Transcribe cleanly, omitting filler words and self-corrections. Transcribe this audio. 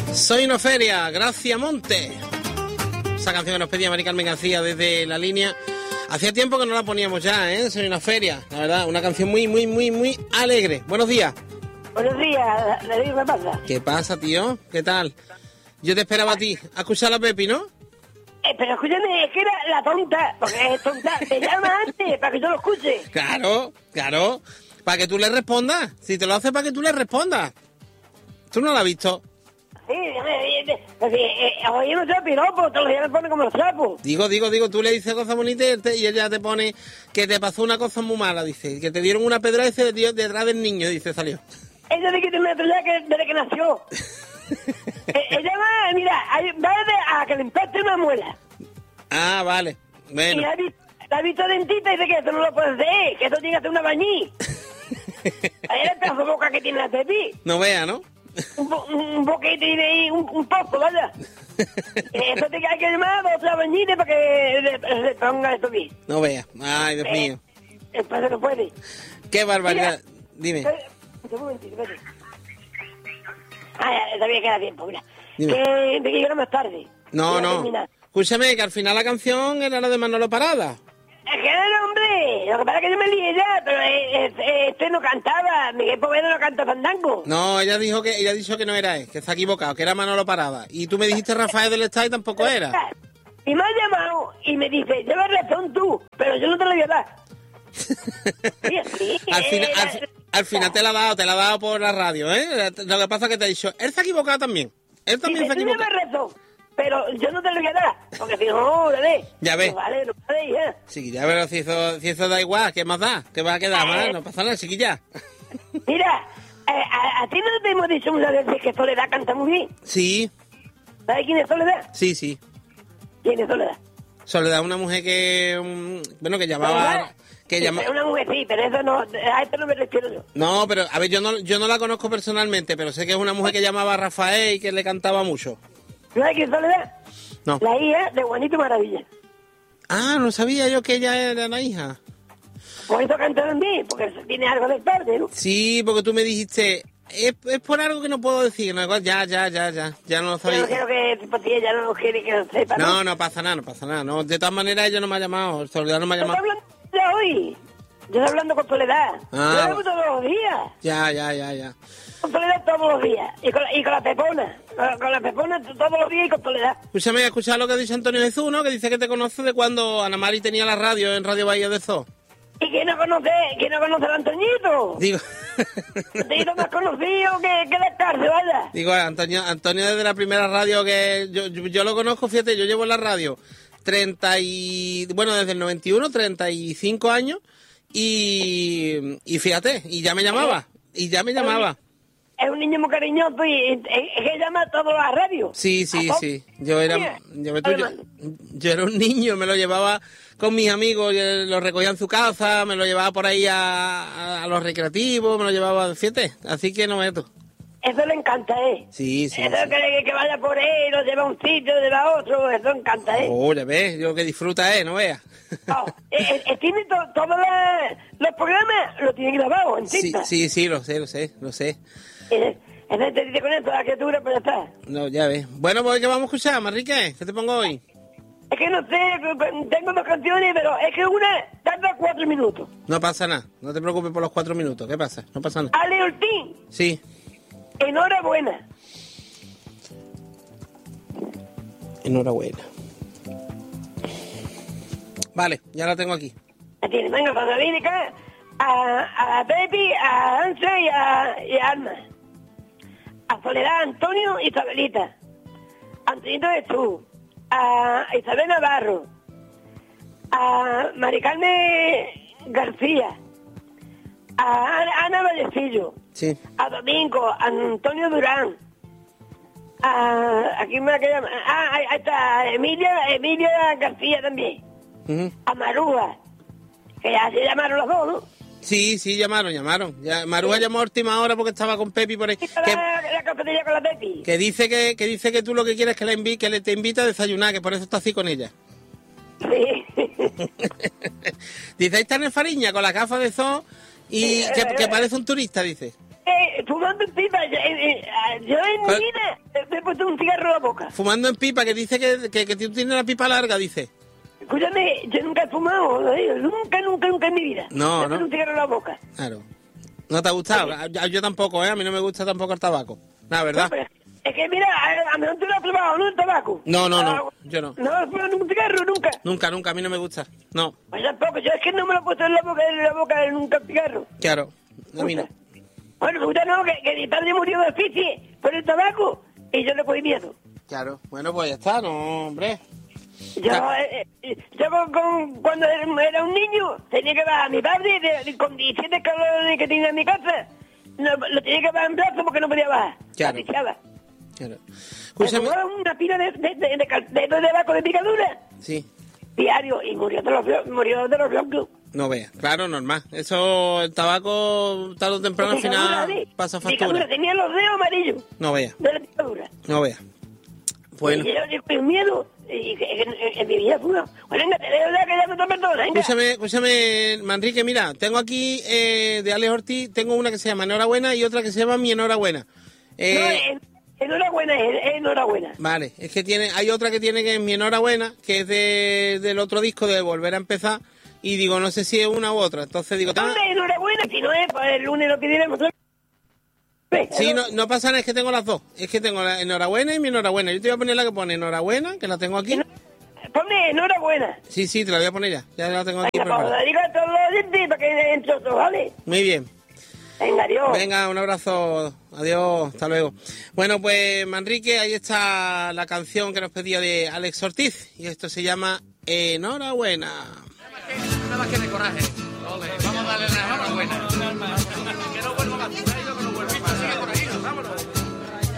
Soy una feria, Gracia Monte. Esa canción que nos pedía Mari Carmen García desde la línea. Hacía tiempo que no la poníamos ya, ¿eh? Soy una feria, la verdad, una canción muy alegre. Buenos días. Buenos días, David, ¿qué pasa? ¿Qué pasa, tío? ¿Qué tal? Yo te esperaba a ti, a escuchar a Pepi, ¿no? Pero escúchame, es que era la tonta, porque es tonta, te llama antes para que yo lo escuche. Claro, para que tú le respondas. Si te lo hace para que tú le respondas. ¿Tú no lo has visto? Sí, oye, no sea piropo, todos los días me pone como los sapos. Digo, tú le dices cosas bonitas y ella te pone que te pasó una cosa muy mala, dice, que te dieron una pedrada y se dio detrás del niño, dice, salió. Ella dice que tiene una pedrada desde que nació. Ella va, mira, va a que le impacte una muela. Ah, vale, bueno. Y la ha visto dentista y dice que eso no lo puede hacer, que eso tiene que hacer una bañí. Ahí el pedazo de boca que tiene la Pepi. No vea, ¿no? Un boquete y de ahí, un pozo, vaya. Eso te hay que llamar a otra bañita para que le ponga esto bien. No vea, ay, Dios mío. Entonces no puede. Qué barbaridad. Dime. Un momentito, espérate. Ya sabía que era tiempo, mira. Dime. Que llegara más tarde. No. Escúchame, que al final la canción era la de Manolo Parada. Es que era, hombre. Lo que pasa es que yo me lié ya, pero este no cantaba. Miguel Poveda no canta fandango. No, ella dijo que no era él, que se ha equivocado, que era Manolo Parada. Y tú me dijiste Rafael del Estado y tampoco era. Y me ha llamado y me dice, llevas razón tú, pero yo no te lo voy a dar. Sí, al final te la ha dado por la radio, ¿eh? Lo que pasa es que te ha dicho, él se ha equivocado también. Él también se ha equivocado. Tú llevas razón, pero yo no te lo voy a dar, porque si no, dale. Ya ves. No vale, ya. Sí, ya verás, si eso da igual, ¿qué más da? ¿Qué va a quedar más? No pasa nada, chiquilla. Mira, a ti no te hemos dicho muchas veces que Soledad canta muy bien. Sí. ¿Sabes quién es Soledad? Sí. ¿Quién es Soledad? Soledad, una mujer que, que llamaba... Sí, una mujer, sí, pero eso no, a esto no me refiero yo. No, pero, a ver, yo no la conozco personalmente, pero sé que es una mujer que llamaba a Rafael y que le cantaba mucho. ¿Sabes quién es Soledad? No. La hija de Juanito Maravilla. Ah, no sabía yo que ella era la hija. Por eso cantaron bien, porque tiene algo del padre, ¿no? Sí, porque tú me dijiste, es por algo que no puedo decir, ¿no? Ya no lo sabía. Yo no quiero que, pues, si ella no quiere que lo sepa, ¿no? No pasa nada, no. De todas maneras ella no me ha llamado, Soledad no me ha llamado. Ya hoy. Yo estoy hablando con Soledad. Yo hablo todos los días. Ya. Con Soledad todos los días. Y con la Pepona. Con la Pepona todos los días y con Soledad. Escúchame, escuchar lo que ha dicho Antonio Jesús, ¿no? Que dice que te conoce de cuando Ana Mari tenía la radio en Radio Bahía de Zoo. ¿Y quién no conoce al Antoñito? Digo... Antoñito más conocido que la cárcel, vaya. Digo, Antonio desde la primera radio que... Yo lo conozco, fíjate, yo llevo en la radio desde el 91, 35 años y fíjate, y ya me llamaba. Es un niño muy cariñoso y es que llama a todas las radios. Sí. Yo era un niño, me lo llevaba con mis amigos, lo recogía en su casa, me lo llevaba por ahí a los recreativos, me lo llevaba, fíjate, así que no me meto. Eso le encanta, ¿eh? Sí. Eso que vaya por él, lo lleva a un sitio, lo lleva a otro, eso encanta, ¿eh? Oh, ya ves, lo que disfruta, no veas. No, tiene todos los programas, lo tiene grabado en cinta. Sí, lo sé. Te dice con esto, la criatura, pero ya está. No, ya ves. Bueno, pues, ¿qué vamos a escuchar, Manrique? ¿Qué te pongo hoy? Es que no sé, tengo dos canciones, pero es que una tarda 4 minutos. No pasa nada, no te preocupes por los 4 minutos. ¿Qué pasa? No pasa nada. Ale Ortín. Sí. Enhorabuena. Vale, ya la tengo aquí. La tiene, venga, para venir acá a Pepi, a Anse y a Alma. A Soledad, Antonio y Isabelita. Antonito Jesús. A Isabel Navarro. A Mari Carmen García. A Ana Vallecillo. Sí. A Domingo, a Antonio Durán. ¿A quién más que llama? Ahí está Emilia García también. Uh-huh. A Maruja, que ya se llamaron los dos, ¿no? Sí, llamaron. Ya, Maruja llamó a última hora porque estaba con Pepi por ahí. La cafetería con la Pepi. Que dice que tú lo que quieres es que te invite a desayunar, que por eso está así con ella. Sí. Dice, ahí está en el Fariña con las gafas de zoo y que parece un turista, dice. Fumando pipa, yo en mi vida he puesto un cigarro en la boca. Fumando en pipa, que dice que tú tienes la pipa larga, dice. Escúchame, yo nunca he fumado, nunca en mi vida. No, me he puesto un cigarro en la boca. Claro. ¿No te ha gustado? Yo tampoco, A mí no me gusta tampoco el tabaco. La verdad. No, pero es que mira, a mí no te lo has probado, ¿no? El tabaco. No, yo no. No has probado un cigarro nunca. Nunca, a mí no me gusta. No. Pues tampoco, yo es que no me lo he puesto en la boca nunca el cigarro. Claro, a mí no. Bueno, usted no, que mi padre murió de asfixia por el tabaco y yo le cogí miedo. Claro, bueno, pues ya está, no, hombre. Yo cuando era un niño tenía que bajar a mi padre con 17 calores que tenía en mi casa. No, lo tenía que bajar en brazos porque no podía bajar. Claro. Asfixiaba. Claro. Me Escúchame. tomaba una pila de tabaco de picadura Sí. diario y murió de los blancos. No veas, claro, normal. Eso, el tabaco, tarde o temprano, al final pasa factura. Picadura, tenía los dedos amarillos. No veas, De la picadura. no veas. Bueno, Y yo con miedo y en mi vida fue. Bueno, venga, te dejo ya que ya me tomo todo, venga. escúchame, Manrique, mira, tengo aquí de Alex Ortiz, tengo una que se llama Enhorabuena y otra que se llama Mi Enhorabuena. Enhorabuena, enhorabuena. Vale, es que hay otra que tiene que es Mi Enhorabuena, que es del otro disco de Volver a Empezar, y digo, no sé si es una u otra, entonces digo... ¿Dónde enhorabuena? Si no es, pues el lunes lo que diremos. Sí, no pasa nada, es que tengo las dos. Es que tengo la Enhorabuena y Mi Enhorabuena. Yo te voy a poner la que pone Enhorabuena, que la tengo aquí. Ponme enhorabuena. Sí, te la voy a poner ya la tengo aquí Venga, preparada. pues digo a todos los oyentes para que entre otros, ¿vale? Muy bien. Venga, adiós. Venga, un abrazo. Adiós, hasta luego. Bueno, pues Manrique, ahí está la canción que nos pedía de Alex Ortiz. Y esto se llama Enhorabuena. Nada más que de coraje.